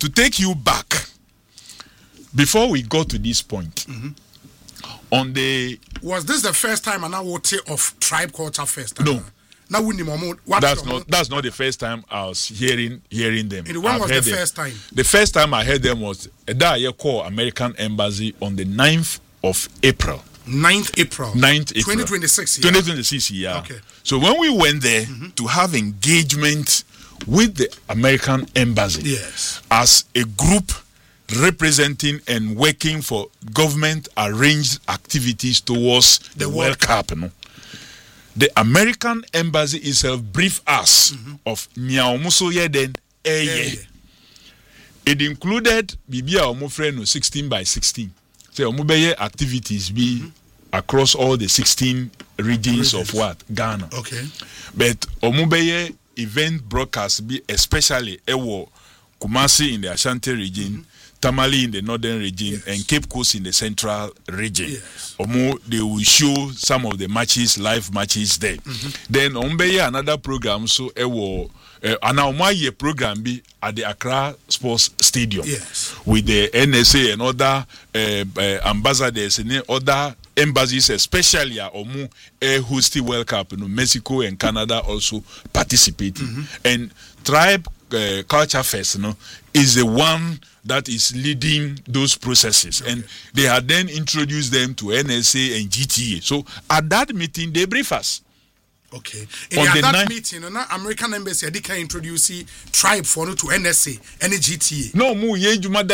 to take you back, before we got to this point, on the... Was this the first time an award of Tribe Culture Fest? No. That's not the first time I was hearing them. And when was the first time? The first time I heard them was that year called American Embassy on the 9th of April. 9th April. 2026. 2026, yeah. Okay. So when we went there to have engagement with the American Embassy, yes, as a group representing and working for government arranged activities towards the World Cup, the American Embassy itself briefed us of Nyaomuso Yeden Eye. It included Bibia Omofreno 16 by 16. So Omubeye activities be across all the 16 regions of what? Ghana. Okay. But Omubeye event broadcast be especially Ewo Kumasi in the Ashanti region, Tamale in the northern region, and Cape Coast in the central region. Yes. They will show some of the matches, live matches there. Then Ombeye another program, so Ewo Anaomaye program be at the Accra Sports Stadium. Yes. With the NSA and other ambassadors and other embassies, especially Omu hosting World Cup, Mexico and Canada also participating. And Tribe Culture Fest, is the one that is leading those processes. Okay. And they had then introduced them to NSA and GTA. So at that meeting, they brief us. Okay. In that meeting, American Embassy, they can introduce Tribe for to NSA and GTA. No, Juma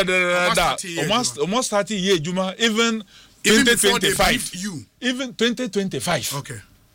almost 30 years, Juma, even 2025. Even 2025. Okay.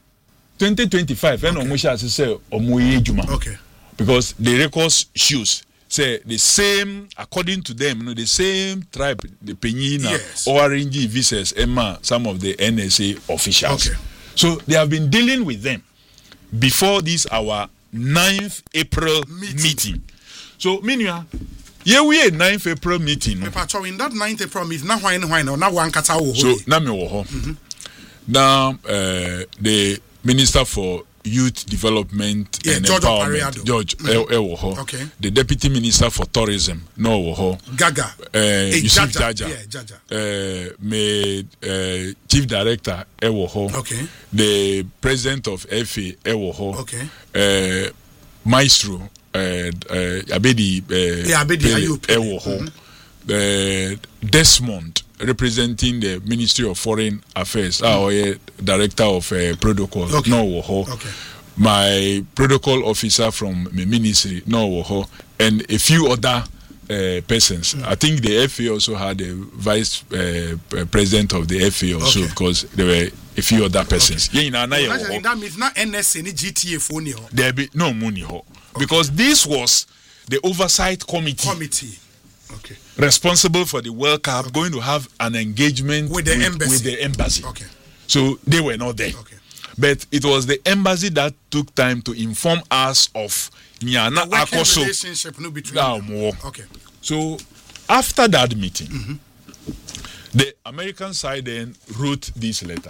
2025, and Omusha say Omuye Juma. Okay. Because the records shows say the same, according to them, the same tribe, the Penina, orange visas, Emma, some of the NSA officials. Okay. So they have been dealing with them before this our 9th April meeting. So meanwhile, yeah, we had 9th April meeting. In that 9th April meeting, now one kata wo. So now the Minister for Youth Development and Empowerment, George Ewoho. Okay. The Deputy Minister for Tourism, no Woho. Gaga. Yusuf Jaja. Chief Director Ewoho. Okay. The President of FA Ewoho. Okay. Maestro Abedi Ewoho. Desmond, representing the Ministry of Foreign Affairs, our Director of Protocol, no Woho. Okay. My protocol officer from the ministry, no Woho, and a few other persons. I think the FA also had a vice president of the FA also, because there were a few other persons. Okay. That means not NSA ni GTA phone. There be no money because this was the oversight committee. Okay. Responsible for the World Cup, going to have an engagement with the embassy. Okay. So they were not there. Okay. But it was the embassy that took time to inform us of Nyana Akoso relationship between them. Okay. So after that meeting, the American side then wrote this letter.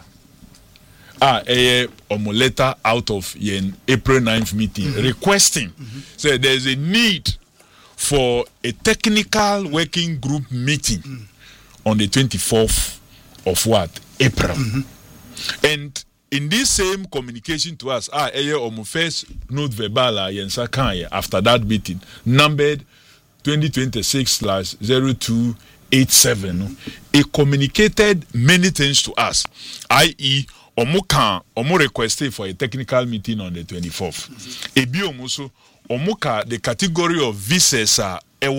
A letter out of April 9th meeting requesting, say there's a need for a technical working group meeting on the 24th of April. And in this same communication to us, first note verbal after that meeting, numbered 2026/0287, it communicated many things to us, i.e., Omo requested for a technical meeting on the 24th. Omuka, the category of visas are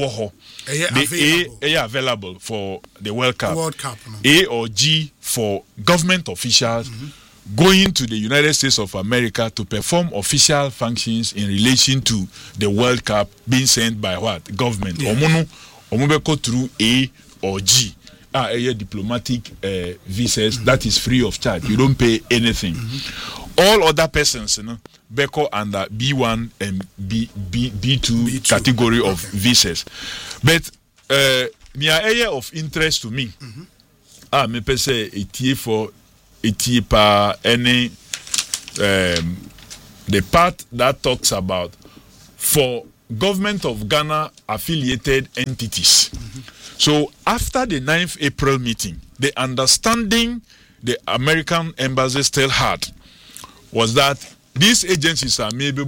available for the World Cup. A or G for government officials going to the United States of America to perform official functions in relation to the World Cup being sent by what? Government. Omubeko through A or G. Diplomatic visas that is free of charge. You don't pay anything. All other persons, Beko under B1 and B2 category of visas. But near area of interest to me, me pese etie pa any the part that talks about for government of Ghana affiliated entities. So after the 9th April meeting, the understanding the American embassy still had was that these agencies are maybe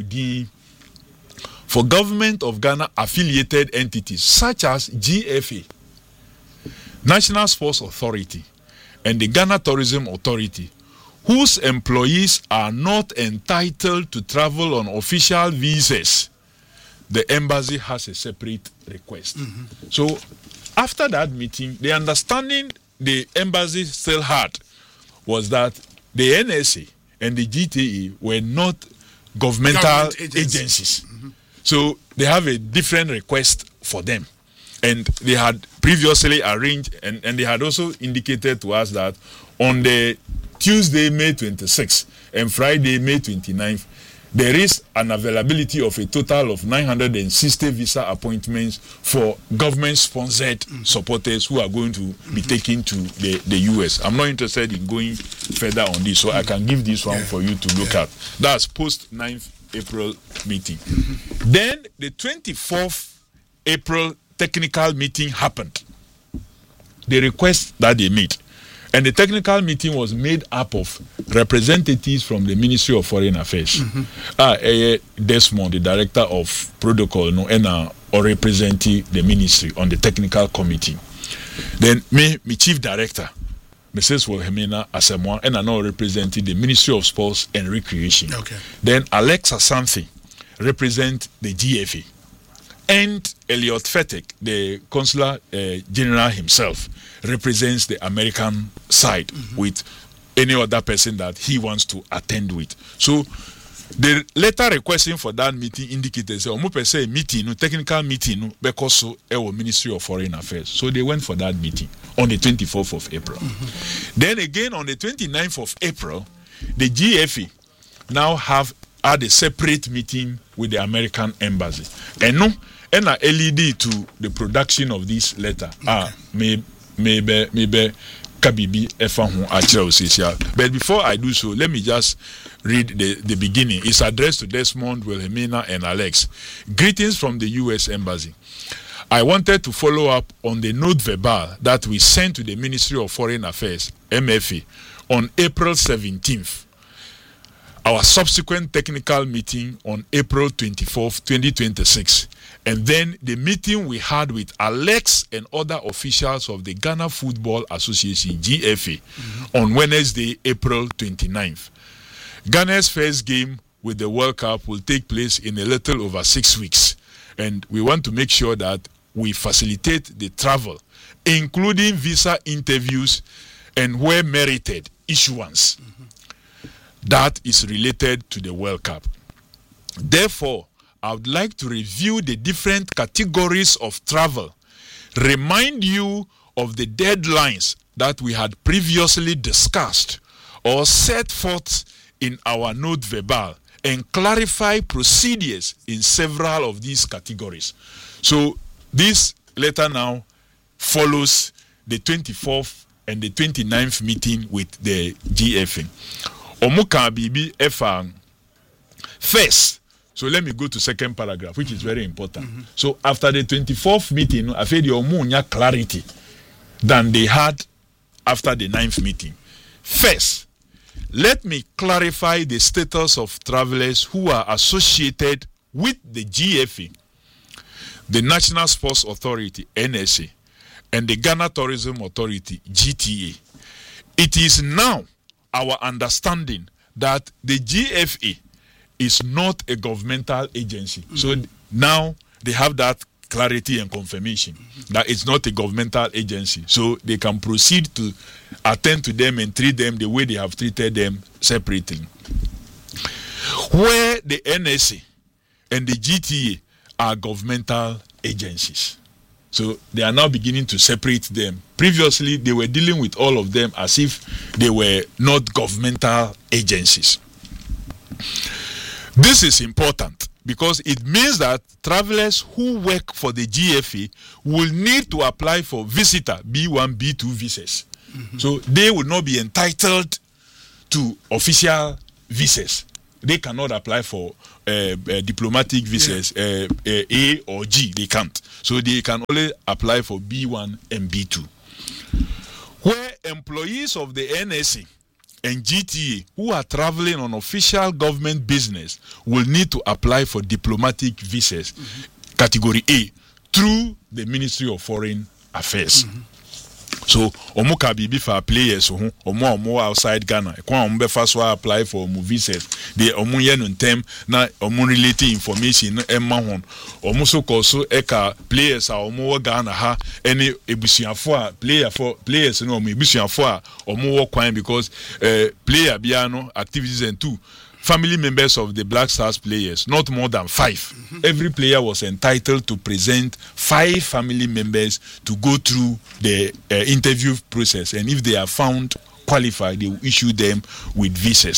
for government of Ghana affiliated entities such as GFA, National Sports Authority, and the Ghana Tourism Authority, whose employees are not entitled to travel on official visas. The embassy has a separate request. So after that meeting, the understanding the embassy still had was that the NSA and the GTA were not governmental agencies. So they have a different request for them. And they had previously arranged, and they had also indicated to us that on the Tuesday, May 26th, and Friday, May 29th, there is an availability of a total of 960 visa appointments for government-sponsored supporters who are going to be taken to the U.S. I'm not interested in going further on this, so I can give this one for you to look at. That's post-9th April meeting. Then the 24th April technical meeting happened. The request that they made. And the technical meeting was made up of representatives from the Ministry of Foreign Affairs. Desmond, the director of protocol, or representing the ministry on the technical committee. Then me chief director, Mrs. Wilhelmina Asamoah, and I now representing the Ministry of Sports and Recreation. Then Alexa Santhi represent the GFA. And Elliot Fetek, the consular general himself, represents the American side with any other person that he wants to attend with. So the letter requesting for that meeting indicated say meeting, technical meeting, because Ministry of Foreign Affairs. So they went for that meeting on the 24th of April. Then again on the 29th of April, the GFA now had a separate meeting with the American embassy. And a LED to the production of this letter. Maybe Kabibi Efahu Achra. But before I do so, let me just read the beginning. It's addressed to Desmond, Wilhelmina, and Alex. Greetings from the U.S. Embassy. I wanted to follow up on the note verbal that we sent to the Ministry of Foreign Affairs, MFA, on April 17th. Our subsequent technical meeting on April 24th, 2026. And then the meeting we had with Alex and other officials of the Ghana Football Association, GFA, on Wednesday, April 29th. Ghana's first game with the World Cup will take place in a little over 6 weeks. And we want to make sure that we facilitate the travel, including visa interviews and where merited issuance. That is related to the World Cup. Therefore, I would like to review the different categories of travel, remind you of the deadlines that we had previously discussed or set forth in our note verbal, and clarify procedures in several of these categories. So this letter now follows the 24th and the 29th meeting with the GFA. Omuka Bibi Efang. First, so let me go to second paragraph, which is very important. So after the 24th meeting, I feel your more clarity than they had after the 9th meeting. First, let me clarify the status of travelers who are associated with the GFA, the National Sports Authority, NSA, and the Ghana Tourism Authority, GTA. It is now our understanding that the GFA is not a governmental agency. So now they have that clarity and confirmation that it's not a governmental agency. So they can proceed to attend to them and treat them the way they have treated them separately. Where the NSA and the GTA are governmental agencies. So they are now beginning to separate them. Previously, they were dealing with all of them as if they were not governmental agencies. This is important because it means that travelers who work for the GFA will need to apply for visitor B1, B2 visas. So they will not be entitled to official visas they cannot apply for diplomatic visas A or G. They can't. So they can only apply for B1 and B2. Where employees of the NSA and GTA who are traveling on official government business will need to apply for diplomatic visas, category A, through the Ministry of Foreign Affairs. So, omo ka bibi for players who omo outside Ghana. Kwa omo be first apply for visas. The omo yen on term na omo related information emma hon. Omo so koso eka players a omo Ghana ha any ebusuafo a players no omo ebusuafo a omo wo kwan because player bia no activities and two family members of the Black Stars players, not more than 5. Every player was entitled to present 5 family members to go through the interview process, and if they are found qualified, they will issue them with visas.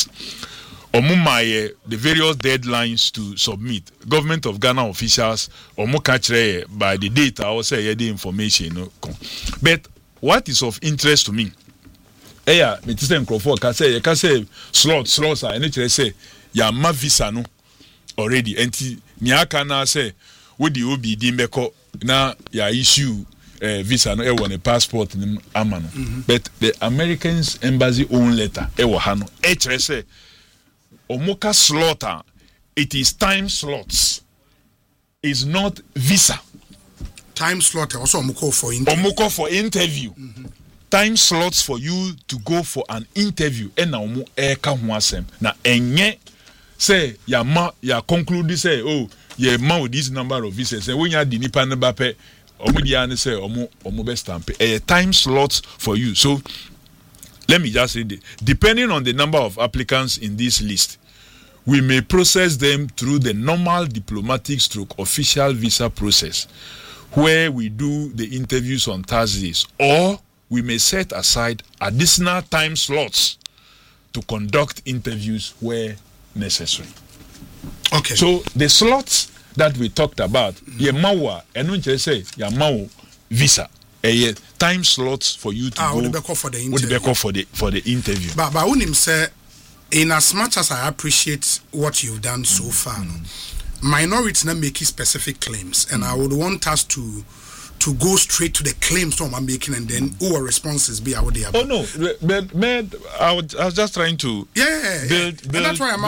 The various deadlines to submit. Government of Ghana officials, by the date, I will say the information. But what is of interest to me? Mr. Crawford can say slots and say ya ma visa no already enti niaka na say wo di obi di mbeko na ya issue visa no e won a passport nim ama no but the Americans embassy own letter e wo ha no e kire say omoka slot it is time slots is not visa. Time slot also omoko for interview. Time slots for you to go for an interview and na omo eka ho asem na enye say ya conclude say oh ye ma with this number of visas say when ya di nipa na ba pe omo dia ne say omo be stamp a time slots for you. So let me just say depending on the number of applicants in this list, we may process them through the normal diplomatic / official visa process where we do the interviews on Thursdays, or we may set aside additional time slots to conduct interviews where necessary. Okay. So the slots that we talked about, yemawa, enunche say yamawo visa, time slots for you to go for the interview. For the interview. But unim say, in as much as I appreciate what you've done so far, minorities not making specific claims, and I would want us to go straight to the claims I'm making, and then our responses be out there. Oh no, but I was just trying to build and that's why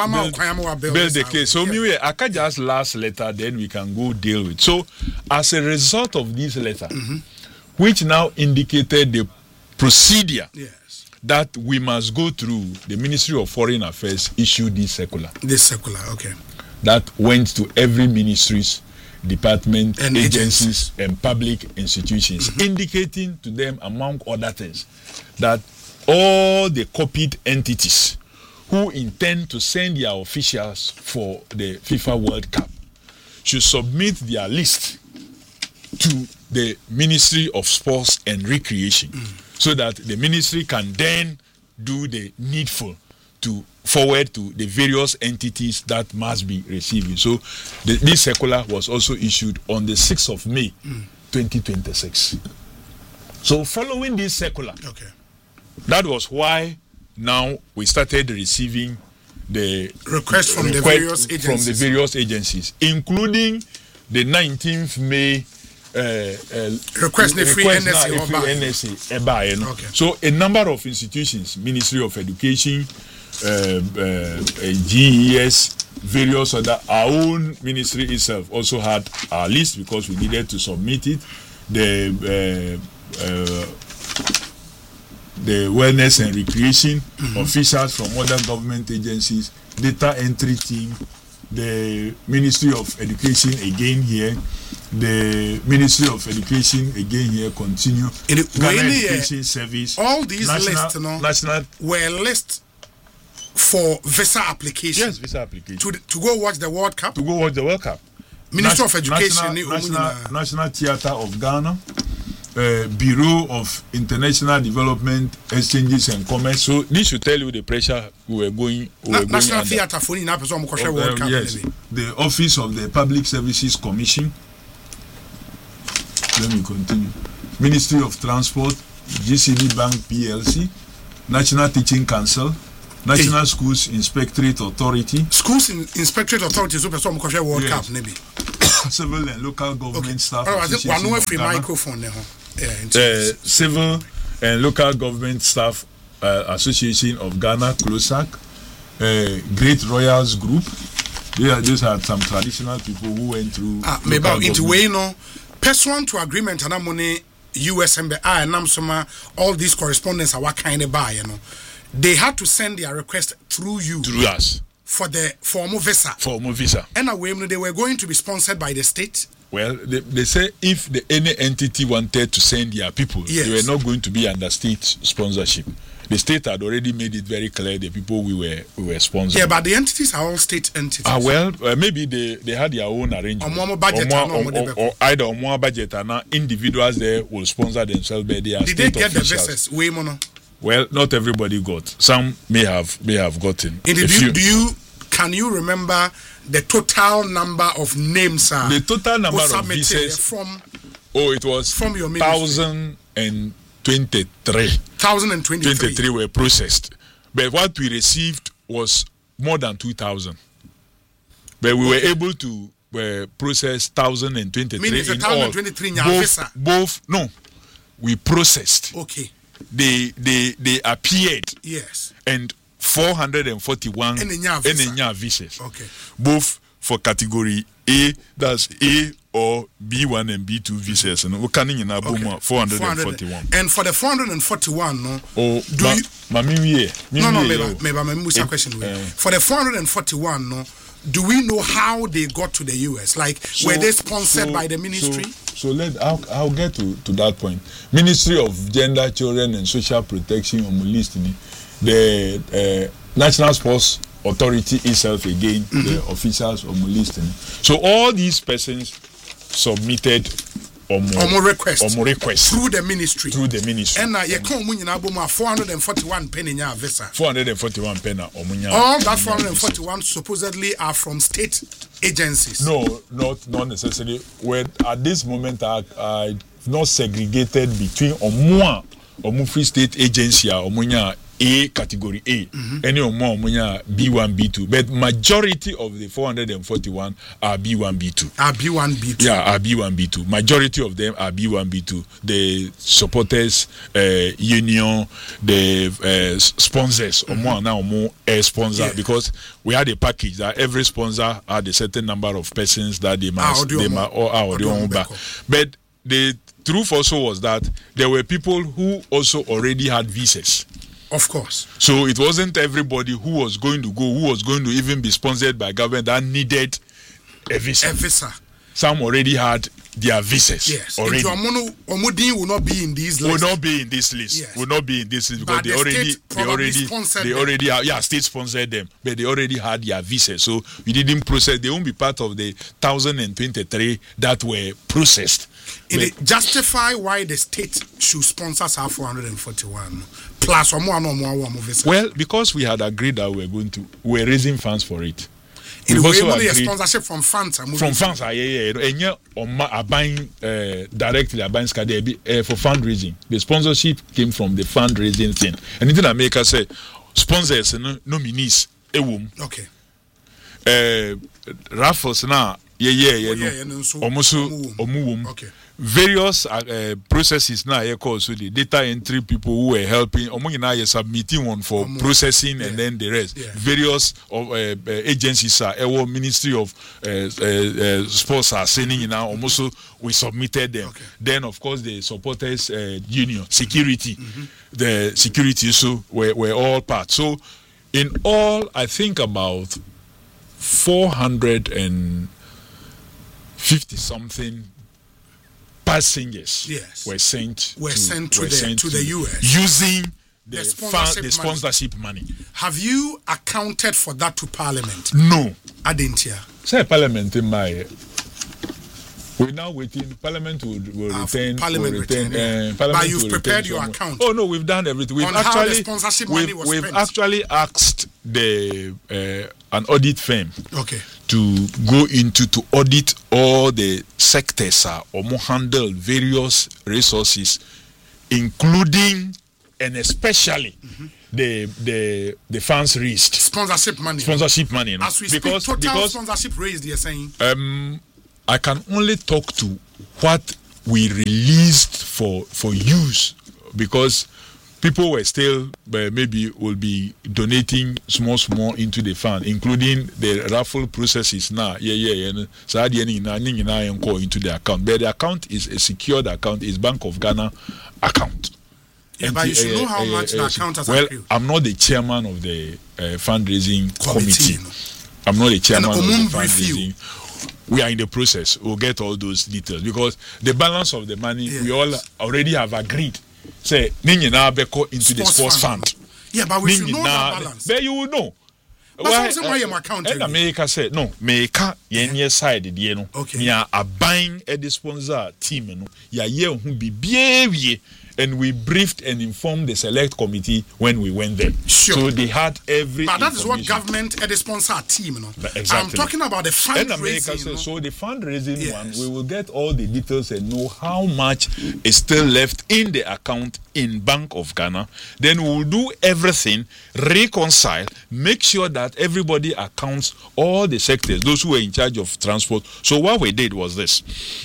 build the case. So me, I can just last letter, then we can go deal with. So as a result of this letter, which now indicated the procedure that we must go through, the Ministry of Foreign Affairs issued this circular. Okay. That went to every ministry's department, and agencies and public institutions, indicating to them, among other things, that all the copied entities who intend to send their officials for the FIFA World Cup should submit their list to the Ministry of Sports and Recreation, so that the ministry can then do the needful to forward to the various entities that must be receiving. So this circular was also issued on the 6th of May 2026. So following this circular, that was why now we started receiving the request from the various agencies, including the 19th May request free NSA. So a number of institutions, Ministry of Education, GES, various other, our own ministry itself also had our list because we needed to submit it. The wellness and recreation officials from other government agencies, data entry team, the Ministry of Education again here, the Ministry of Education again here continue. Ghana Education Service. All these lists were lists for visa application. Yes, visa application. To go watch the World Cup. To go watch the World Cup. Minister of Education. National Theatre of Ghana. Bureau of International Development, Exchanges and Commerce. So this should tell you the pressure we were going. National Theatre for World Cup. Yes, the Office of the Public Services Commission. Let me continue. Ministry of Transport, GCB Bank PLC, National Teaching Council, National Schools Inspectorate Authority. Schools Inspectorate Authority so person mo World Cup maybe. Civil and local government staff. I think one way free microphone there. Civil and local government staff Association of Ghana, CLOSAC, Great Royals Group. These are some traditional people who went through. Maybe into way no pursuant to agreement and money USMB and Namsoma, all these correspondence are what kind of buy, you know. They had to send their request through you. Through us. For the formal visa. Formal visa. And away they were going to be sponsored by the state. Well, they say if any entity wanted to send their people, they were not going to be under state sponsorship. The state had already made it very clear the people we were sponsoring. Yeah, but the entities are all state entities. Maybe they had their own arrangement. Or either on more budget and individuals there will sponsor themselves. But they are Did they get officials. The visas? Way more. Well, not everybody got. Some may have gotten. Can you remember the total number of names? The total number of visas from. It was from your 1,023. 1,023 were processed, but what we received was more than 2,000. But we were able to process 1,023. Meaning it's 1,023 we processed. Okay. They appeared. Yes. And 441 visas. Okay. Both for category A, that's A or B1 and B2 visas. And we can in 441. And for the 441, no. Maybe question. For the 441, no. Do we know how they got to the US? Like, were they sponsored by the ministry? I'll get to that point. Ministry of Gender, Children and Social Protection on the list. The National Sports Authority itself again, the officials on the list. So all these persons submitted request through the ministry. And you come 441 penny visa. 441 penny. All that 441 supposedly are from state agencies. No, not necessarily. When at this moment I not segregated between Free State Agency A category A, any more B1, B2, but majority of the 441 are B1, B2. Are B1, B2. Yeah, are B1, B2. Majority of them are B1, B2. The supporters union, the sponsors, more sponsor, because we had a package that every sponsor had a certain number of persons that they must But the truth also was that there were people who also already had visas. Of course. So it wasn't everybody who was going to even be sponsored by government that needed a visa. Some already had their visas. Yes. Already. Will not be in this list. Will not be in this list. Yes. Will not be in this list because they already have, state sponsored them, but they already had their visas. So we didn't process. They won't be part of the 1,023 that were processed. It justify why the state should sponsor our 441 plus or more visa. Well, because we had agreed that we're raising funds for it. It was a sponsorship from funds. And you're buying directly for fundraising. The sponsorship came from the fundraising thing. And in America, say sponsors nominees. Okay. Raffles now. Okay. Various processes now. So the data entry people who were helping. Submitting one for processing and then the rest. Yeah. Various agencies are. Ministry of Sports are sending now. Also, we submitted them. Okay. Then of course the supporters union security, the security so were all part. So in all, I think about 450 something passengers were sent to the US using the sponsorship money. Have you accounted for that to Parliament? No. I didn't hear. Say Parliament in my. We're now waiting. Parliament will return. But you've prepared your account. Oh no, we've done everything. We've actually asked an audit firm. Okay. To go into to audit all the sectors or handle various resources, including and especially the funds raised. Sponsorship money. You know? As we speak, total sponsorship raised, you're saying? I can only talk to what we released for use, because people were still maybe will be donating small into the fund, including the raffle processes now. So into the account. But the account is a secured account, it's Bank of Ghana account. Yeah, but you should know how much the account has accrued. I'm not the chairman of the fundraising committee. I'm not the chairman of the fundraising. We are in the process. We'll get all those details, because the balance of the money, we all already have agreed. Say, Ninyina Beko into the sports fund. Yeah, but we should know that balance. But you will know. But some account. And America said, no, America, yenye side, you know. Okay. We are buying a sponsor team, you know. Yeah, who be behavior. And we briefed and informed the select committee when we went there. Sure. So they had every. But that is what government and the sponsor team, you know. Exactly. I'm talking about the fundraising. You know? So the fundraising one, we will get all the details and know how much is still left in the account in Bank of Ghana. Then we will do everything, reconcile, make sure that everybody accounts all the sectors, those who were in charge of transport. So what we did was this.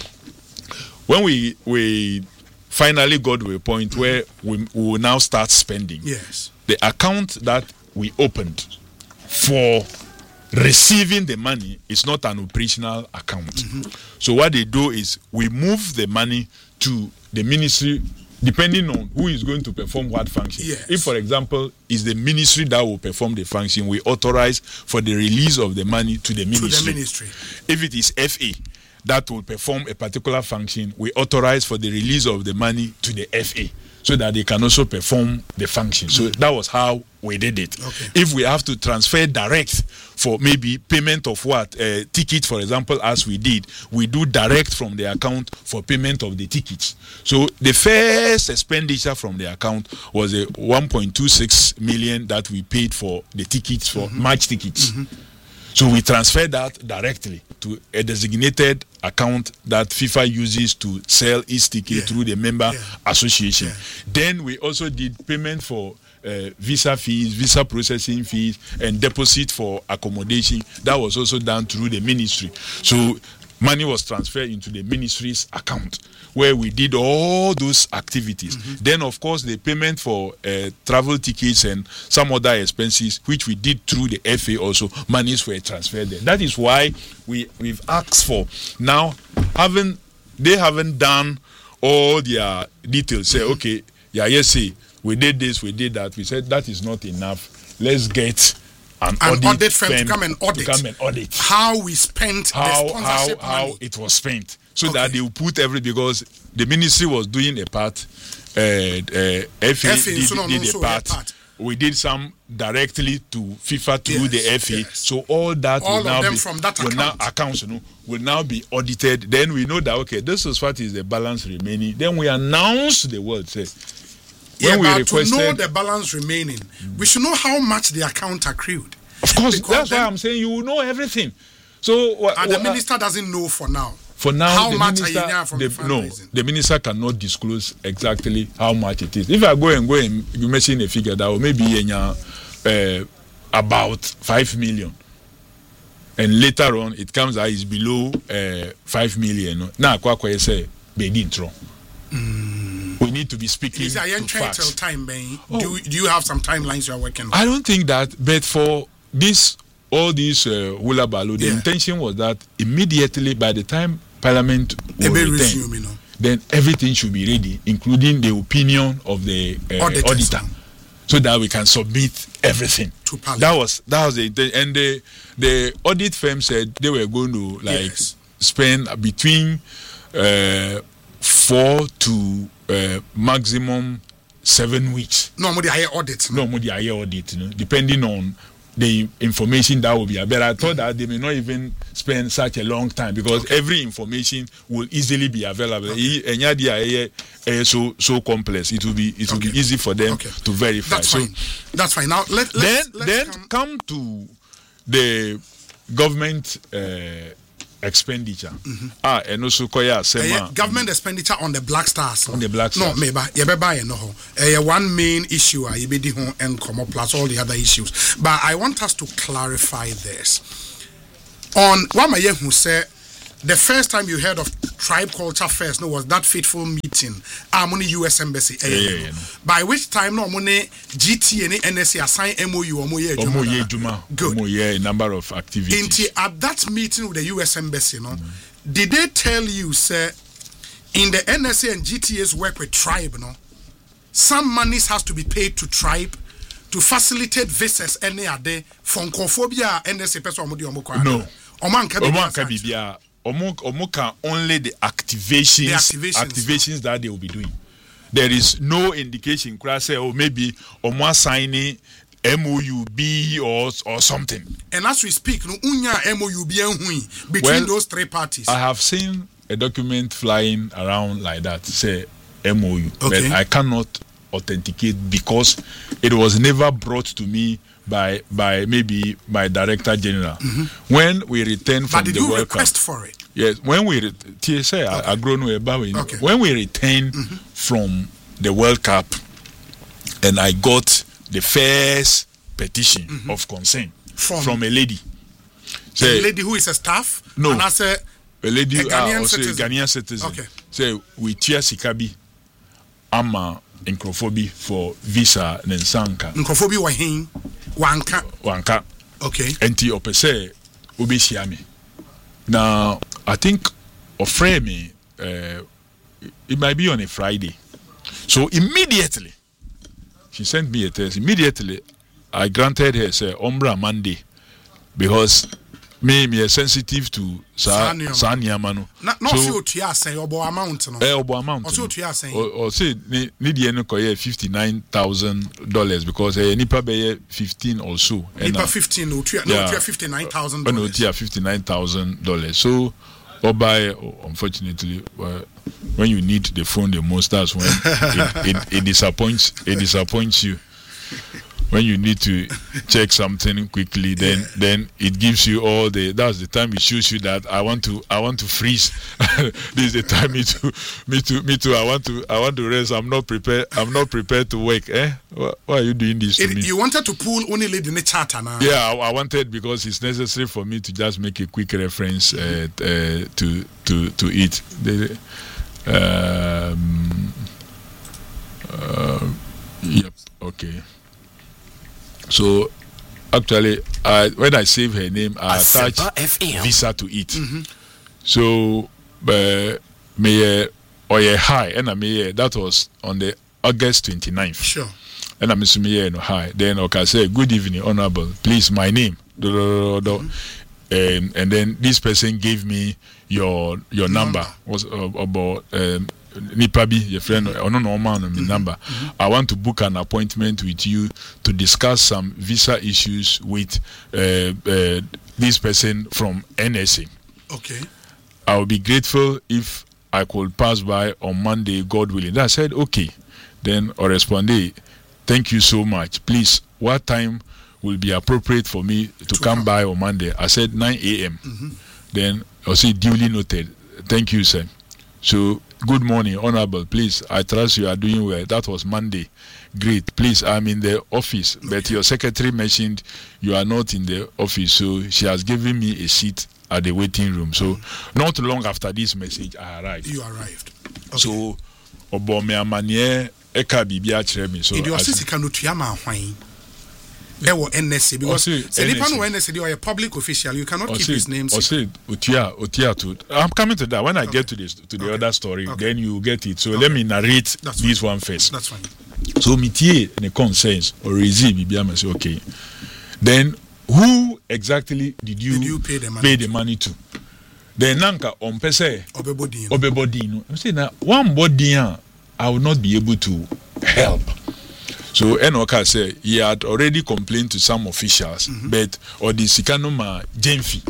When we finally got to a point where we will now start spending. Yes. The account that we opened for receiving the money is not an operational account. So what they do is we move the money to the ministry, depending on who is going to perform what function. Yes. If, for example, it's the ministry that will perform the function, we authorize for the release of the money to the ministry. If it is FA that will perform a particular function, we authorize for the release of the money to the FA, so that they can also perform the function. So that was how we did it. Okay. If we have to transfer direct for maybe payment of ticket, for example, as we did, we do direct from the account for payment of the tickets. So the first expenditure from the account was a 1.26 million that we paid for the tickets, for match tickets. So we transferred that directly to a designated account that FIFA uses to sell its ticket through the member association. Then we also did payment for visa fees, visa processing fees, and deposit for accommodation. That was also done through the ministry. So money was transferred into the ministry's account, where we did all those activities. Then, of course, the payment for travel tickets and some other expenses, which we did through the FA also, monies were transferred there. That is why we've asked for. Now, they haven't done all their details. Say, okay, we did this, we did that. We said that is not enough. Let's get an audit firm to come and audit how we spent the sponsorship money. How it was spent, so that they will put because the ministry was doing a part, FA did a part. We did some directly to FIFA through the FA. So all that all will now them be from that accounts, will now be audited. Then we know that this is what is the balance remaining. Then we announce to the world, say, but to know the balance remaining, we should know how much the account accrued. Of course, that's why I'm saying you will know everything. So the minister doesn't know for now. For now, how much are from the fundraising? The minister cannot disclose exactly how much it is. If I go and you mention a figure that will maybe about 5 million, and later on it comes out is below 5 million. Now, I say, we need to be speaking to facts. Time, do you have some timelines you are working on? I don't think that, but for all these hula baloo, the intention was that immediately by the time Parliament will return, then everything should be ready, including the opinion of the auditor, so that we can submit everything to Parliament. That was the and the audit firm said they were going to spend between 4 to maximum 7 weeks. No more the higher audit. Depending on the information that will be. But I thought that they may not even spend such a long time, because every information will easily be available. So complex. It will be easy for them to verify. That's fine. Now let's come to the government expenditure. And also government expenditure on the Black Stars. On the Black Stars. No, maybe one main issue and plus all the other issues. But I want us to clarify this. On Wamaye who said the first time you heard of Tribe Culture Fest was that fateful meeting among US Embassy. By which time no money GT and NSA assign MOU good. A number of activities. At that meeting with the US Embassy, did they tell you, sir, in the NSA and GTA's work with Tribe, some monies has to be paid to Tribe to facilitate visas any other from Conphobia NSA person? No. Omoka only the activations that they will be doing. There is no indication, maybe Omo signing MOUB or something. And as we speak, MOUB between those three parties. I have seen a document flying around like that, say MOU, but I cannot authenticate because it was never brought to me by maybe my Director General. When we return from the World Cup. But did you request for it? Yes, when we when we return from the World Cup, and I got the first petition of concern from a lady. Say, a lady who is a staff? No. And a lady a Ghanaian citizen. Okay. Say we cheer Sikabi ama Nkrofobi for visa Nensanka. Nkrofobi wahin wanka. Okay. Enti opese obesiame. Now I think ofre me it might be on a Friday. So immediately she sent me a text. Immediately I granted her say Umbra Monday because me is sensitive to Sanyamano. Not so to ya say obo amount no. Obo amount. Also to ya say. Or say need the koye $59,000 because nipa be 15 or so. Nipa 15 no to $59,000. No to $59,000. So unfortunately when you need the phone the most, that's when it disappoints you. When you need to check something quickly, then it gives you all that's the time it shows you that I want to freeze. This is the time me too. I want to rest. I'm not prepared to work. Why are you doing this to me? You wanted to pull only lead in the charter now. Yeah, I wanted because it's necessary for me to just make a quick reference to it. Yep. Okay. So actually, when I save her name, I attach visa to it. So may high and that was on the August 29th. Sure. And I'm assuming high. Then I say good evening, honorable. Please, my name. And then this person gave me your number. Was about Nipabi, your friend, or no number. I want to book an appointment with you to discuss some visa issues with this person from NSA. Okay. I would be grateful if I could pass by on Monday, God willing. I said, okay. Then I responded, thank you so much. Please, what time will be appropriate for me to come by on Monday? I said 9 a.m. Then I said, duly noted. Thank you, sir. So, good morning, honorable. Please, I trust you are doing well. That was Monday. Great. Please, I'm in the office, but your secretary mentioned you are not in the office, so she has given me a seat at the waiting room. So, not long after this message, I arrived. You arrived. Okay. So, Obome Amanye Eka Bibia Chremi. So, there were NSA because NSA you are a public official, you cannot keep his name. I'm coming to that. When I get to the other story, then you get it. So let me narrate this one first. That's fine. So Mitie the concerns or receive Bibiama say okay. Then who exactly did you pay the money to? Then Nanka on pese Obebodino. I'm saying that one body I will not be able to help. So Enoka said he had already complained to some officials, but or the Sikanoma Jemfi.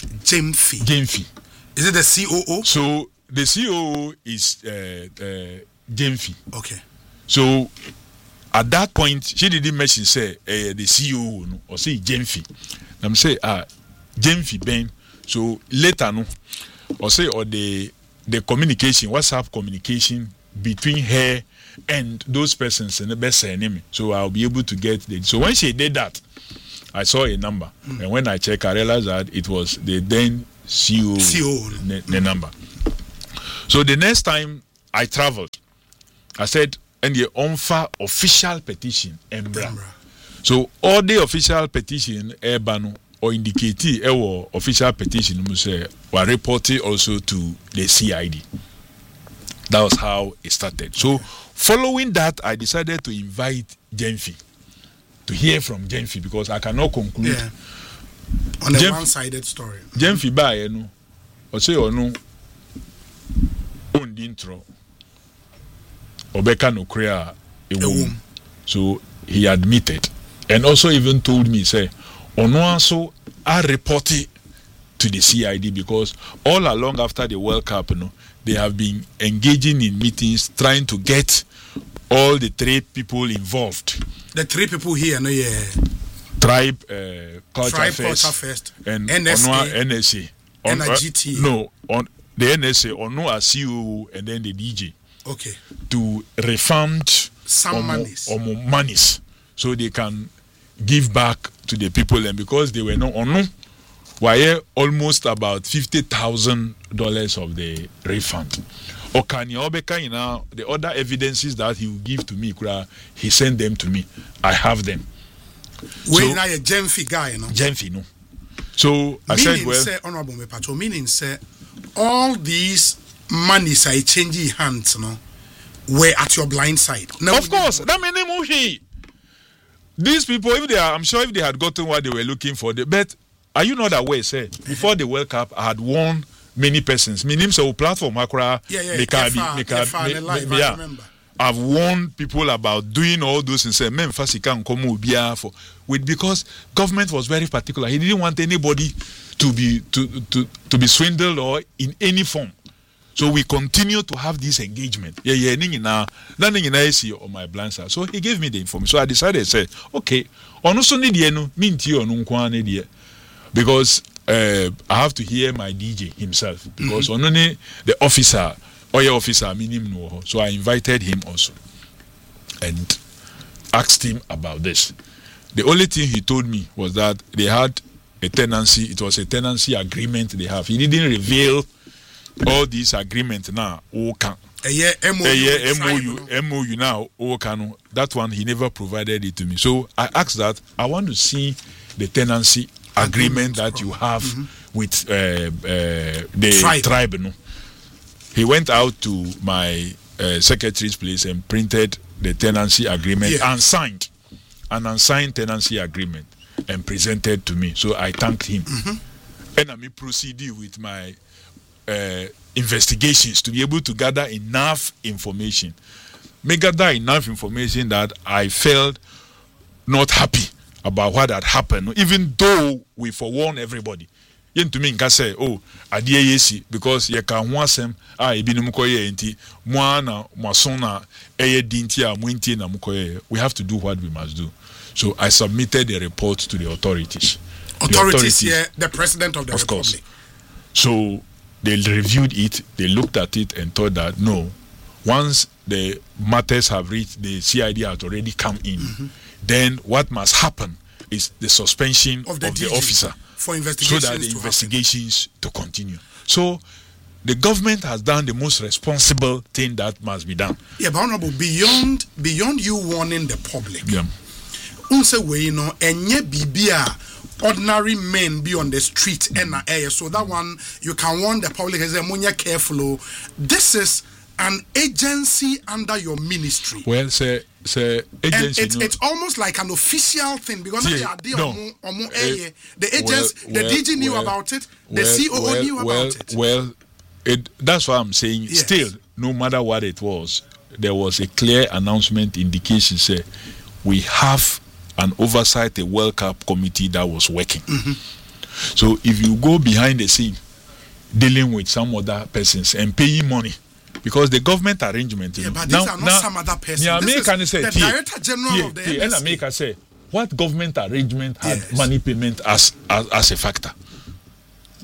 Is it the COO? So the COO is Jemfi. Okay. So at that point, she didn't mention say the COO or say Jemfi. I'm say Jemfi Ben. So later, no, or the communication, WhatsApp communication between her and those persons in the best enemy. So I'll be able to get the. So when she did that, I saw a number, and when I checked, I realized that it was the then CEO. The number. So the next time I traveled, I said, and the offer official petition, Embra. So all the official petition, Ebano, or indicate our official petition, were reported also to the CID. That was how it started. So following that, I decided to invite Jenfi to hear from Jenfi because I cannot conclude on a one-sided story. Jenfi ba no, or say or no, on the intro, Obeka no crea a womb. So he admitted, and also even told me, say, Ono also I reported to the CID because all along after the World Cup, they have been engaging in meetings trying to get all the 3 people involved. The 3 people here, Tribe Culture Fest and NSA. NGT. No, on the NSA, Ono as CEO and then the DJ. Okay. To refund some monies so they can give back to the people, and because they were not on almost about $50,000 of the refund. The other evidences that he will give to me, he sent them to me. I have them. When I a Jenfi guy, Jenfi, no. So I said, well, say, Honorable Mepacho, meaning say all these monies are changing hands, were at your blind side. Now, of course, that means these people, I'm sure if they had gotten what they were looking for, but are you not aware, say, before the World Cup, I had won many persons. Meaning, so platform, I've warned people about doing all those and say, because government was very particular. He didn't want anybody to be swindled or in any form. So we continue to have this engagement. On my blind side. So he gave me the information. So I decided, say, okay, because I have to hear my DJ himself. Because only the officer, or your officer, so I invited him also and asked him about this. The only thing he told me was that they had a tenancy. It was a tenancy agreement they have. He didn't reveal all these agreements now. MOU now. That one he never provided it to me. So I asked that I want to see the tenancy agreement that you have with the tribe. He went out to my secretary's place and printed the tenancy agreement and signed an unsigned tenancy agreement and presented to me. So I thanked him. And I proceeded with my investigations to be able to gather enough information. That I felt not happy about what had happened, even though we forewarned everybody. Yen to me can say, oh, adie yesi, because ye can wasem ibinu mukoye enti mwana mwasona eye dintia mwinti na mukoye. We have to do what we must do. So I submitted the report to the authorities. Authorities here, the president of the Republic. Course. So they reviewed it, they looked at it and thought that no, once the matters have reached, the CID has already come in, then what must happen is the suspension of the officer for investigations, so that the investigations to continue. So the government has done the most responsible thing that must be done. Yeah, but Honorable, beyond you warning the public, ordinary men be on the street and air, so that one you can warn the public as a careful. This is an agency under your ministry. Well, say agency. And it's almost like an official thing because the agents, the DG knew about it, the COO knew about it. Well, that's what I'm saying. Yes. Still, no matter what it was, there was a clear announcement indication say we have an oversight, a World Cup committee that was working. So if you go behind the scene dealing with some other persons and paying money, because the government arrangement, but these are not some other person. Yeah, this is say, the Director General of the NSA. And America say, what government arrangement had money payment as a factor?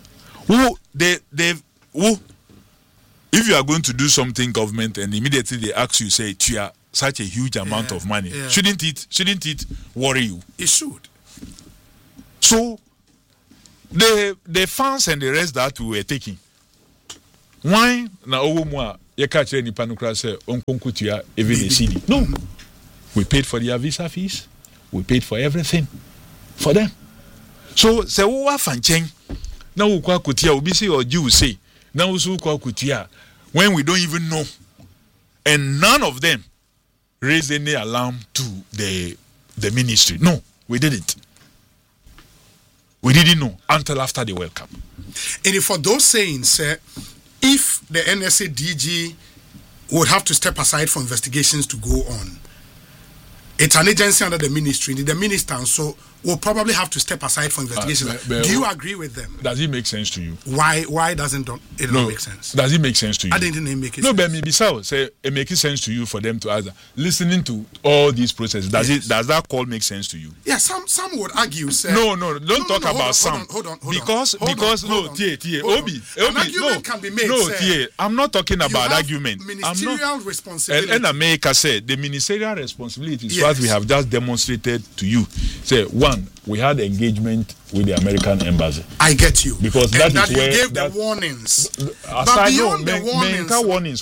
If you are going to do something government and immediately they ask you, say, "Tia, such a huge amount of money," shouldn't it worry you? It should. So the funds and the rest that we were taking, why na owo you catch any panukra say onkonkutia even a CD? No, we paid for their visa fees, we paid for everything for them. So say wa fanchen na wo kwa kutia obi say or you say na wo so kwa kutia when we don't even know, and none of them raised any alarm to the ministry. No, we didn't. We didn't know until after the World Cup. And for those sayings, if the NSA DG would have to step aside for investigations to go on, it's an agency under the ministry, the minister, so will probably have to step aside for investigations. Do you agree with them? Does it make sense to you? Why doesn't it not make sense? Does it make sense to you? I didn't make it sense. No, but maybe so say it makes sense to you for them to ask. Listening to all these processes, does that call make sense to you? Yeah, some would argue. Say, don't talk about some. Hold on. Because Obi, an argument can be made. No, I'm not talking about argument. Ministerial responsibility. And America said the ministerial responsibility is what we have just demonstrated to you. Say one, we had engagement with the American embassy. I get you. Because that is you where gave the warnings. But beyond the warnings,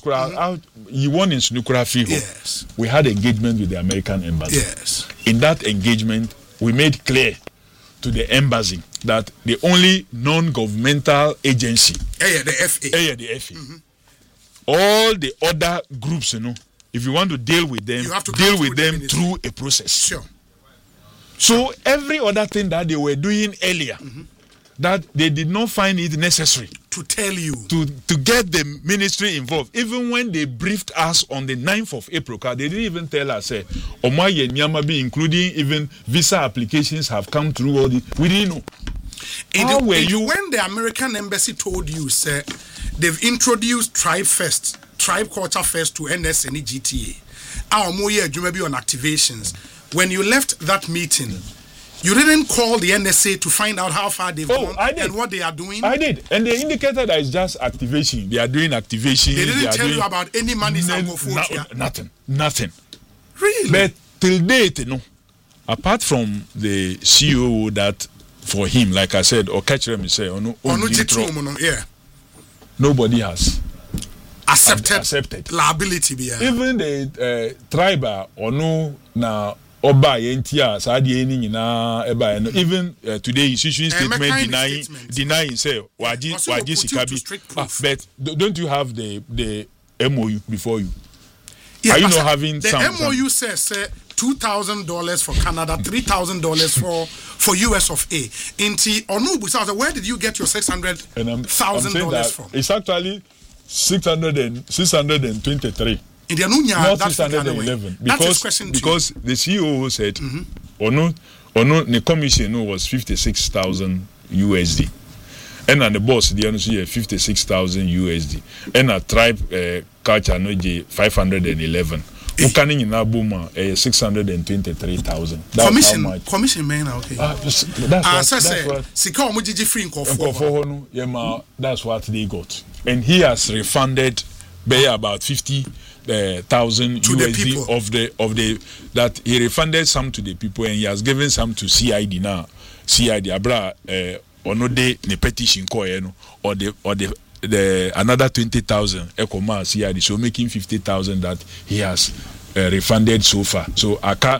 yes. We had engagement with the American embassy. Yes. In that engagement, we made clear to the embassy that the only non-governmental agency, the FA. Mm-hmm. All the other groups, if you want to deal with them, deal with them through a process. Sure. So every other thing that they were doing earlier, that they did not find it necessary to tell you to get the ministry involved. Even when they briefed us on the 9th of April, they didn't even tell us, including even visa applications have come through all this. We didn't know. When the American embassy told you, sir, they've introduced Tribe Culture Fest to NS and GTA. Our more year, you may be on activations. When you left that meeting, you didn't call the NSA to find out how far they've gone and what they are doing? I did. And they indicated that it's just activation. They are doing activation. They didn't tell you about any money Nothing. Really? But till date, apart from the CEO that for him, like I said, or catch them say, nobody has accepted liability. Even the tribe or no now. Oba yentia saadi eni nyina eba no even today is issuing statement denying say waji sikabi but don't you have the MOU before you? Are you not having the MOU says $2,000 for Canada, $3,000 for US of A. Inti Onubu says, where did you get your $600,000 from? It's actually 623. In the Anunya, not 611 because the CEO said the commission was 56,000 USD and the boss the answer 56,000 USD and a tribe culture no 511 ukaning in abuma 623,000. Commission man okay. That's what they got, and he has refunded about 50,000 USD of the that he refunded some to the people and he has given some to CID now. CID abra onode ne petition ko or the another 20,000 ekoma CID, so making 50,000 that he has refunded so far. So aka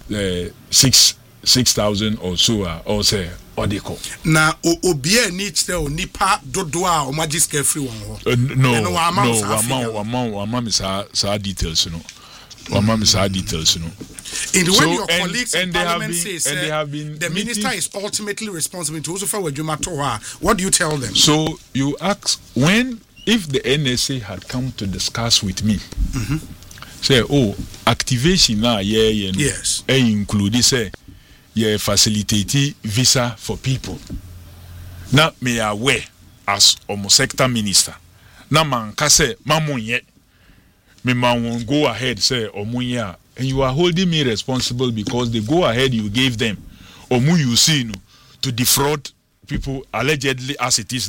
6,000 or so also odeko. Na obie needs the nipa dodoa o magic free one. No, wama mi sa details no. Wama mi sa details no. In the way your colleagues in parliament say the minister is ultimately responsible to also for Wajumatoa, what do you tell them? So you ask if the NSA had come to discuss with me, say, activation now, yes, include say, facilitate visa for people. Now me aware as sector minister. Now man kase mamunye, me man go ahead say omunya. And you are holding me responsible because the go ahead you gave them, to defraud people allegedly as it is now.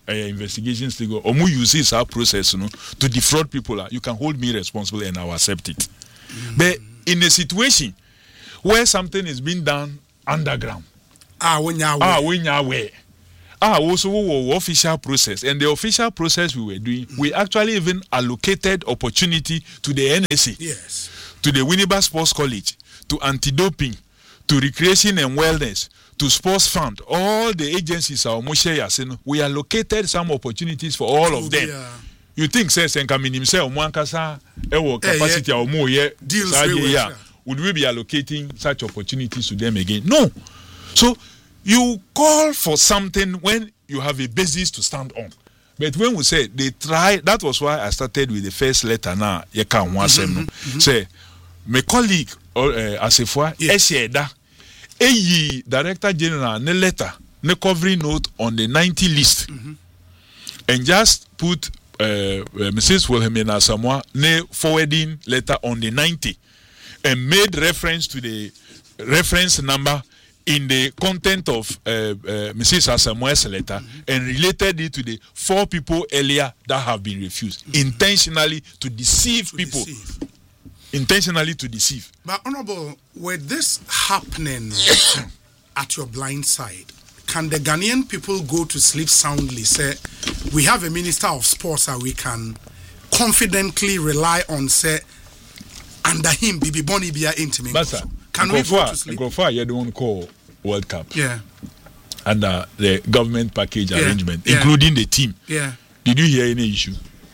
investigations to go. Omu uses our process, to defraud people. You can hold me responsible, and I'll accept it. But in a situation where something is being done underground, when you're aware. Also official process, and the official process we were doing, we actually even allocated opportunity to the NSA, yes, to the Winneba Sports College, to anti-doping, to recreation and wellness, to sports fund, all the agencies are we allocated some opportunities for all of them. You think says and come in himself one capacity or more deals would we be allocating such opportunities to them again? No. So you call for something when you have a basis to stand on. But when we say they try, that was why I started with the first letter now. Say, my colleague Asefwa Esheda, Director General, ne letter, ne covering note on the 90 list, and just put Mrs. Wilhelmina Samoa ne forwarding letter on the 90, and made reference to the reference number in the content of Mrs. Asamoah's letter, and related it to the 4 people earlier that have been refused, intentionally to deceive people. Intentionally to deceive. But Honorable, with this happening at your blind side, can the Ghanaian people go to sleep soundly? Say, we have a Minister of Sports that we can confidently rely on, say, under him, Bibi Boni Bia intimate. Can we go to sleep? You don't call World Cup. Yeah. Under the government package arrangement, including the team. Yeah. Did you hear any issue?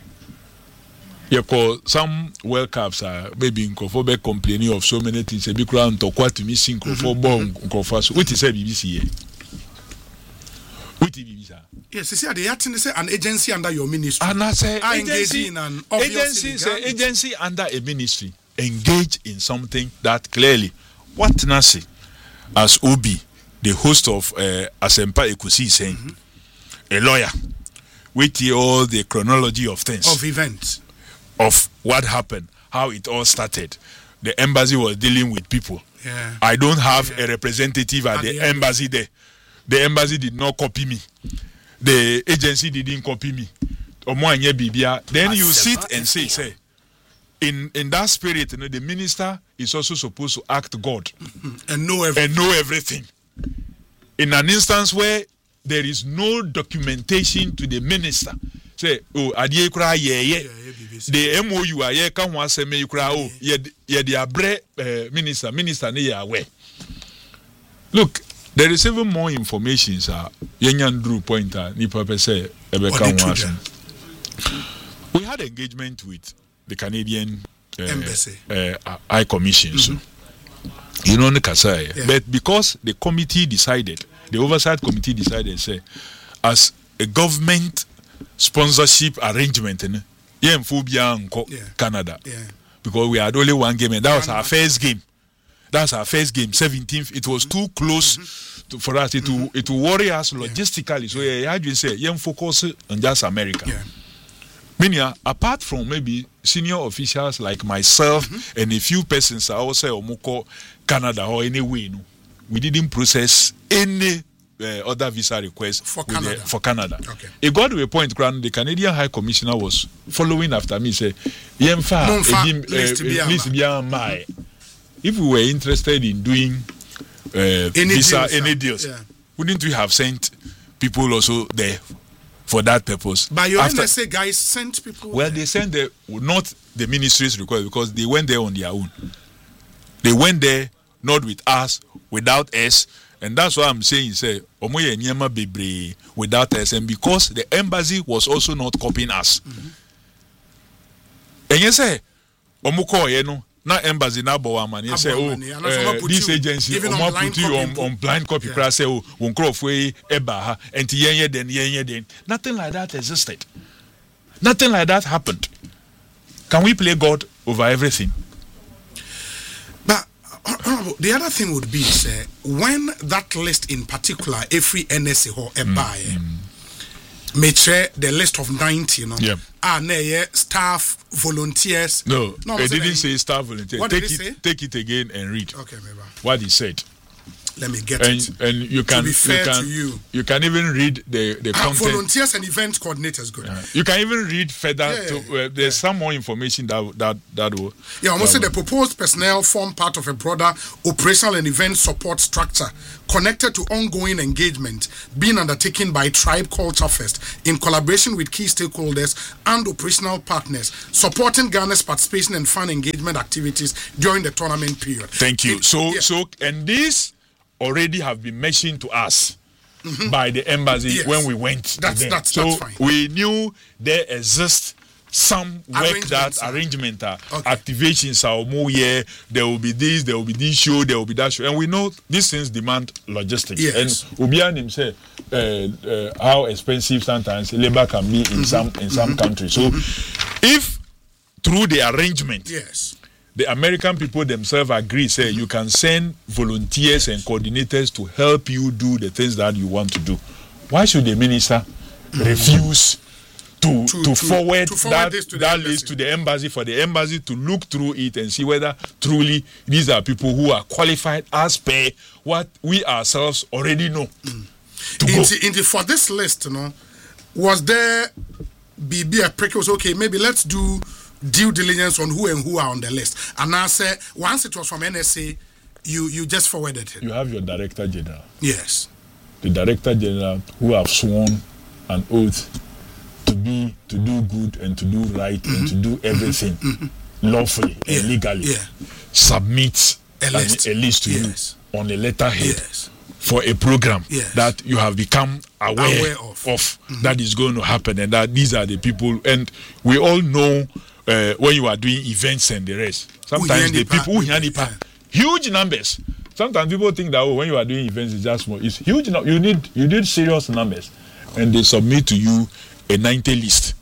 Some World Cups are maybe in Kofobe complaining of so many things. A big round to quite to missing Kofobo. What is a BBC here? What is BBC? Yes, you see, they are an agency under your ministry. And I say, agency under a ministry engage in something that clearly, what Nasi, as Obi, the host of Asempa Ekusi, is saying, a lawyer, with all the chronology of things, of events, of what happened, how it all started. The embassy was dealing with people. Yeah. I don't have a representative at the embassy there. The embassy did not copy me. The agency didn't copy me. Then you sit and say, in that spirit, the minister is also supposed to act God and know everything. In an instance where there is no documentation to the minister, say, adie kura the MOU aye kan ho aseme kura ye the abre minister ne ya aware. Look, there is even more information, sir. Drew pointer ni papa say ebeka ho asem. We had engagement with the Canadian Embassy, High Commission, so you know, but because the committee decided, the oversight committee decided, say, as a government sponsorship arrangement, Canada, because we had only one game, and that was our first game. That's our first game, 17th. It was too close for us. It will worry us logistically. So I had to say, focus on just America. Meaning, apart from maybe senior officials like myself and a few persons, I also Omoko Canada or anyway, we didn't process any other visa request for Canada. Okay. It got to a point, the Canadian High Commissioner was following after me, say, if we were interested in doing any deals, wouldn't we have sent people also there for that purpose? But your NSA guys sent people. Well, they sent not the ministry's request, because they went there on their own. They went there not with us, without us, and that's what I'm saying. Say, omoye nyema bebre without us, and because the embassy was also not copying us. And you say, omuko yeno. Na embassy na bawa man you say this agency put you on blind copy class say won crop we eba ha enti yenye den. Nothing like that existed. Nothing like that happened. Can we play God over everything? But the other thing would be, say, when that list in particular, every NSA or eba metre the list of 90, you know. Yeah. Staff, volunteers. No, it didn't say staff volunteers. What did it say? Take it again and read. Okay, maybe. What he said. Let me get and, it. And you can, to be fair to you can even read the content. Volunteers and event coordinators, good. You can even read further. There's some more information that will. Yeah, almost the proposed personnel form part of a broader operational and event support structure connected to ongoing engagement being undertaken by Tribe Culture Fest in collaboration with key stakeholders and operational partners, supporting Ghana's participation and fan engagement activities during the tournament period. Thank you. And these already have been mentioned to us by the embassy when we went to them. That's fine. We knew there exists some work activations are more here. There will be this show, there will be that show, and we know these things demand logistics. Yes. And Ubian himself, how expensive sometimes labor can be in some countries. So, if through the arrangement, the American people themselves agree, say you can send volunteers and coordinators to help you do the things that you want to do. Why should the minister refuse to forward that list to the embassy, for the embassy to look through it and see whether truly these are people who are qualified as per what we ourselves already know? For this list, was there be a precursor? Okay, maybe let's do due diligence on who and who are on the list. And I say once it was from NSA, you just forwarded it. You have your Director General. Yes. The Director General who have sworn an oath to do good and to do right and to do everything lawfully and legally. Submit a list to you on a letterhead for a program that you have become aware of that is going to happen, and that these are the people. And we all know when you are doing events and the rest, sometimes the people huge numbers. Sometimes people think that when you are doing events it's just small. It's huge. You need serious numbers, and they submit to you a 90 list.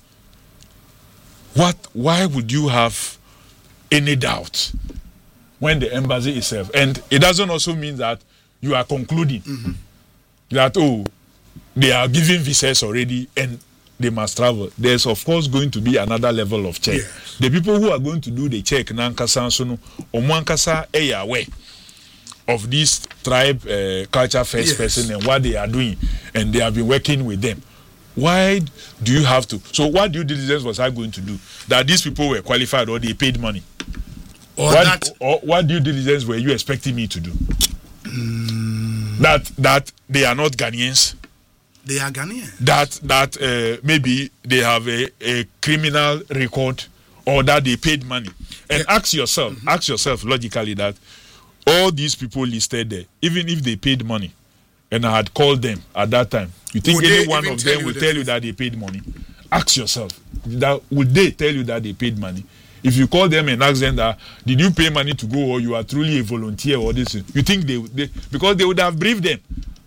Why would you have any doubt when the embassy itself? And it doesn't also mean that you are concluding that they are giving visas already and they must travel. There's of course going to be another level of check. The people who are going to do the check nankasa sono omwankasa aware of this Tribe Culture Fest person and what they are doing, and they have been working with them. Why do you have to? So what due diligence was I going to do? That these people were qualified or they paid money? Or what due diligence were you expecting me to do? That they are not Ghanaians. They are Ghanaians. That maybe they have a criminal record, or that they paid money. And ask yourself logically that all these people listed there, even if they paid money, and I had called them at that time, you think any one of them will tell you that they paid money? Ask yourself, would they tell you that they paid money? If you call them and ask them that, did you pay money to go, or you are truly a volunteer, or this, you think they because they would have briefed them.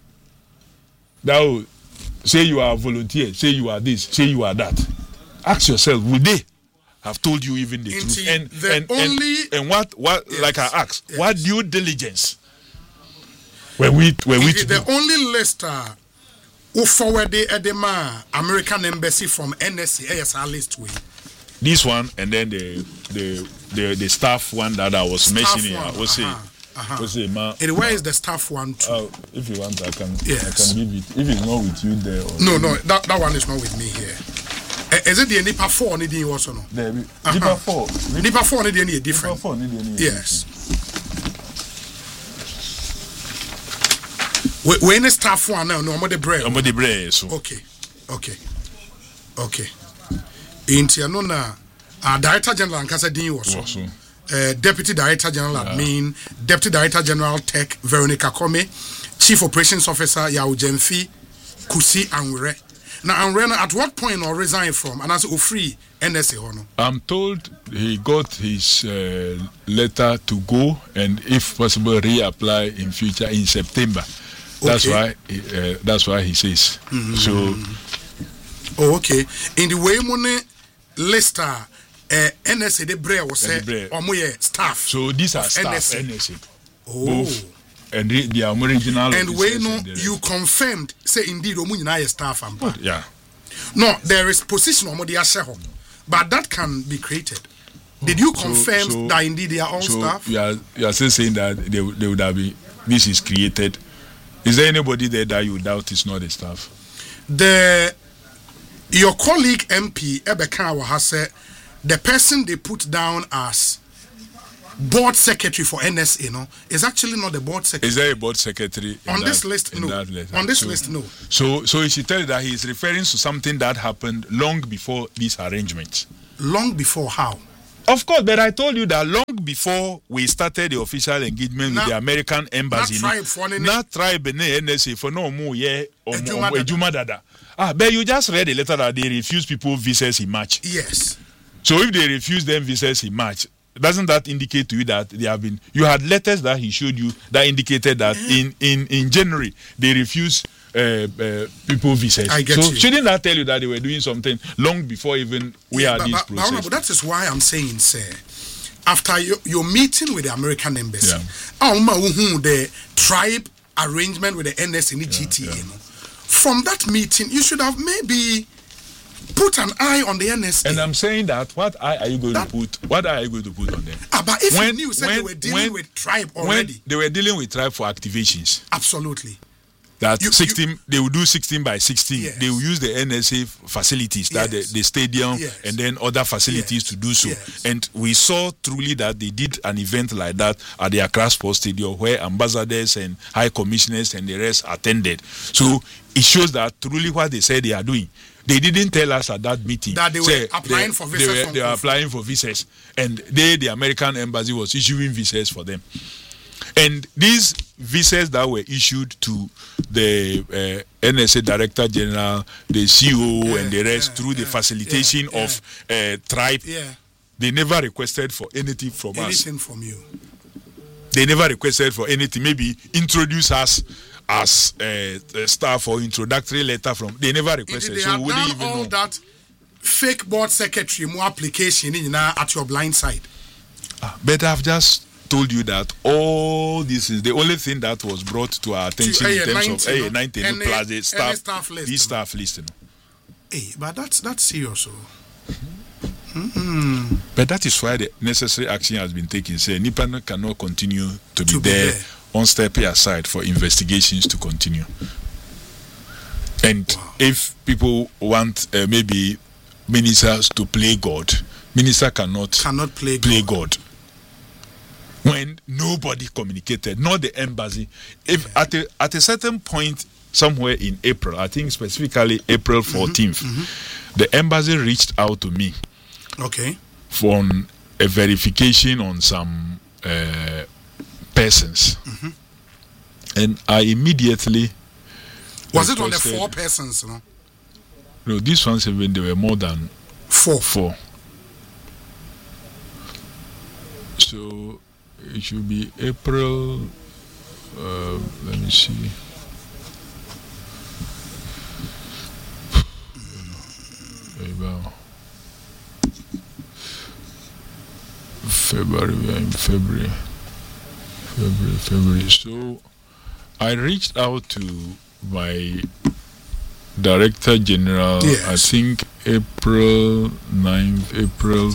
That say you are a volunteer, say you are this, say you are that. Ask yourself, would they have told you even the truth? And what like I asked, what due diligence were we to the do? Only list who forwarded the American embassy from NSC ASR list way. This one, and then the staff one that I was mentioning. I will say. And where is the staff one too? If you want, I can give it. If it's not with you there. No, that one is not with me here. Is it the NIPA 4 need you also no? NIPA 4. NIPA 4 need any different? NIPA 4 need any. Yes. When is staff one now? No, more the bread. More the bread. So. Okay. Inti anona Director General Nkasa Din was so. Deputy Director General Admin, Deputy Director General Tech Veronica Kome, Chief Operations Officer Yao Jemfi, Kusi Anwere. Now Anwere, at what point or resign from? And as free NSA Hono. I'm told he got his letter to go, and if possible reapply in future in September. That's why he says. So. Oh, okay. In the way money lister NSA the Brea was said staff. So these are staff NSA. Oh. Both. And they are original. And we know you confirmed say indeed Omunyina staff and yeah. No, there is position on the but that can be created. Did you confirm that indeed they are all staff? You are still saying that they would have been this is created, is there anybody there that you doubt is not the staff? Your colleague MP Ebeka has said the person they put down as board secretary for NSA, is actually not the board secretary. Is there a board secretary on this list? No. On this list, no. So you should tell you that he is referring to something that happened long before these arrangements. Long before how? Of course, but I told you that long before we started the official engagement with the American embassy. Not tribe NSA for no more or Ejumadada. But you just read a letter that they refuse people visas in March. Yes. So if they refuse them visas in March, doesn't that indicate to you that they have been? You had letters that he showed you that indicated that in January they refused people visas. I get you. Shouldn't that tell you that they were doing something long before even we had this process? But that is why I'm saying, sir, after your meeting with the American embassy, the tribe arrangement with the NS in the GTA, from that meeting, you should have maybe put an eye on the NSA. And I'm saying that what eye are you going to put? What eye are you going to put on them? But if you knew they were dealing with tribe already, they were dealing with tribe for activations. Absolutely. That 16, they will do 16 by 16. Yes. They will use the NSA facilities, that the stadium and then other facilities to do so. Yes. And we saw truly that they did an event like that at the Accra Sports Stadium where ambassadors and high commissioners and the rest attended. So it shows that truly what they said they are doing. They didn't tell us at that meeting that they were applying for visas. They were applying for visas, and the American embassy was issuing visas for them. And these visas that were issued to the NSA Director General, the CEO, and the rest through the facilitation of tribe, they never requested for anything from us. Anything from you. They never requested for anything. Maybe introduce us as staff or introductory letter from. They never requested. So we didn't even know that fake board secretary more application at your blind side. But I've just told you that all this is the only thing that was brought to our attention in terms of A19 plus the staff list. This staff list. But that's serious. But that is why the necessary action has been taken. Say Nippon cannot continue to be there. On step aside for investigations to continue. And if people want maybe ministers to play God, minister cannot play God. When nobody communicated, not the embassy. If at a certain point somewhere in April, I think specifically April 14th, the embassy reached out to me. Okay. For a verification on some persons. And I immediately was it on the 4 persons? No, these ones even there were more than 4. So it should be April. Let me see. February. We are in February. So I reached out to my Director General, I think April 9th, April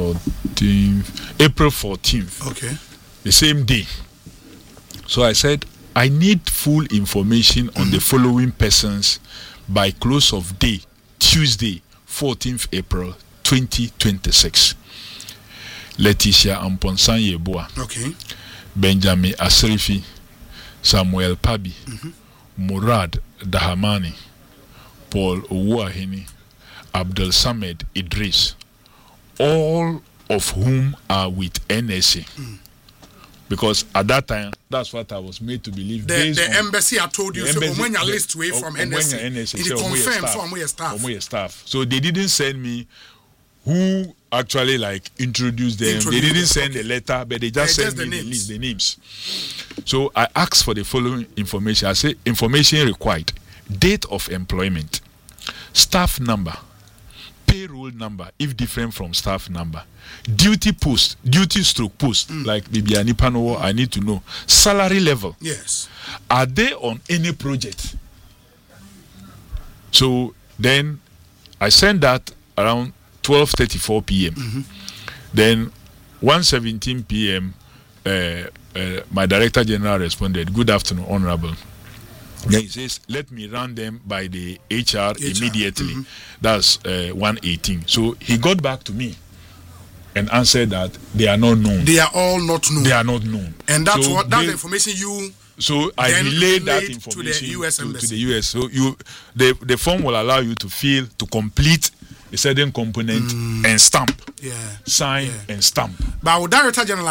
14th. Okay. The same day. So I said, I need full information on the following persons by close of day, Tuesday, 14th April 2026. Letitia Amponsan Yeboah. Okay. Benjamin Asrifi, Samuel Pabi, Murad Dahamani, Paul Owuahini, Abdul Samed Idris, all of whom are with NSA. Because at that time, that's what I was made to believe. The embassy I told you, so when you list away from NSA, it confirms so staff. So they didn't send me who actually introduced them. They didn't send a letter, but they just sent me the names. So I asked for the following information. I say information required: date of employment, staff number, payroll number if different from staff number, duty stroke post like Bibiani Panowo. I need to know salary level. Yes. Are they on any project? So then I sent that around 12:34 p.m. Then 1:17 p.m. my Director General responded, "Good afternoon, Honorable." Then he says, "Let me run them by the HR. Immediately." That's 118. So he got back to me and answered that they are not known. They are all not known. They are not known. And that's that's the information you. So I relayed that information to the US embassy. To the US. So the form will allow you to complete a certain component and stamp. Yeah. Sign and stamp. But our Director General